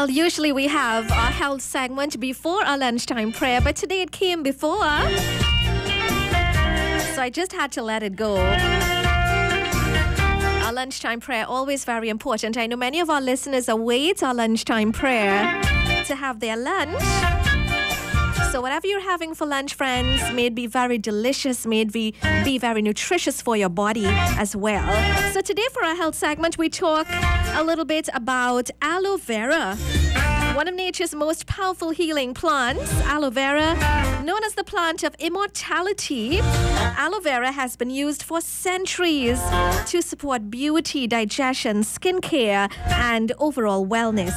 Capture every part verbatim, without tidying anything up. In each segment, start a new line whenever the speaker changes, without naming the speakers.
Well, usually we have our health segment before our lunchtime prayer, but today it came before. So I just had to let it go. Our lunchtime prayer, always very important. I know many of our listeners await our lunchtime prayer to have their lunch. So whatever you're having for lunch, friends, may it be very delicious, may it be, be very nutritious for your body as well. So today for our health segment, we talk a little bit about aloe vera. One of nature's most powerful healing plants, aloe vera, known as the plant of immortality. Aloe vera has been used for centuries to support beauty, digestion, skincare, and overall wellness.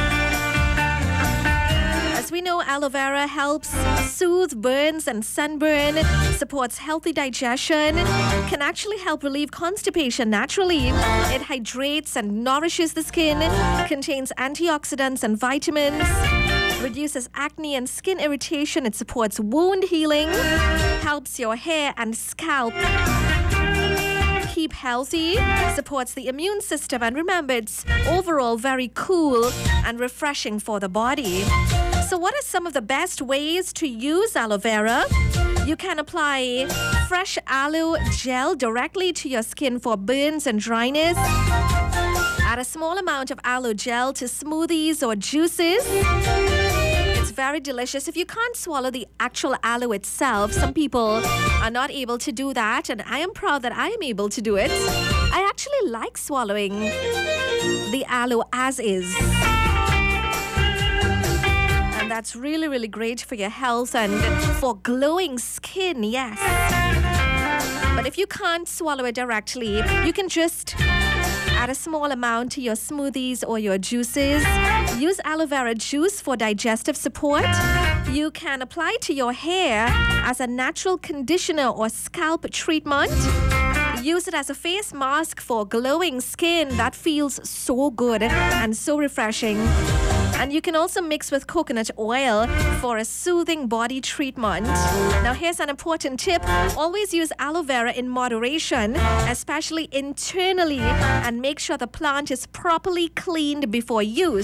As we know, aloe vera helps soothe burns and sunburn, supports healthy digestion, can actually help relieve constipation naturally. It hydrates and nourishes the skin, contains antioxidants and vitamins, reduces acne and skin irritation. It supports wound healing, helps your hair and scalp keep healthy, supports the immune system, and remember, it's overall very cool and refreshing for the body. So what are some of the best ways to use aloe vera? You can apply fresh aloe gel directly to your skin for burns and dryness. Add a small amount of aloe gel to smoothies or juices. It's very delicious. If you can't swallow the actual aloe itself, some people are not able to do that, and I am proud that I am able to do it. I actually like swallowing the aloe as is. And that's really, really great for your health and for glowing skin, yes. But if you can't swallow it directly, you can just add a small amount to your smoothies or your juices. Use aloe vera juice for digestive support. You can apply to your hair as a natural conditioner or scalp treatment. Use it as a face mask for glowing skin. That feels so good and so refreshing. And you can also mix with coconut oil for a soothing body treatment. Now, here's an important tip. Always use aloe vera in moderation, especially internally, and make sure the plant is properly cleaned before use.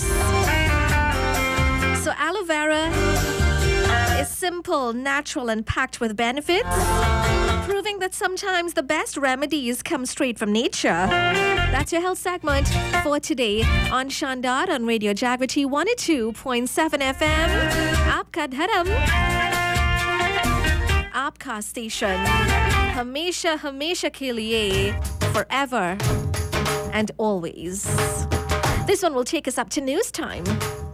So aloe vera is simple, natural, and packed with benefits, proving that sometimes the best remedies come straight from nature. That's your health segment for today on Shandar on Radio Jagriti one oh two point seven F M. Aapka dharam, aapka station. Hamesha, hamesha ke liye, forever and always. This one will take us up to news time.